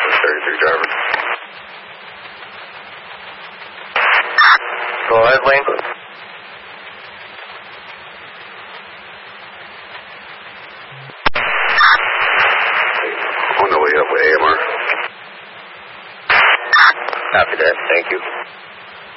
33 driver. Go ahead, Lane. On the way up with AMR. Copy that. Thank you.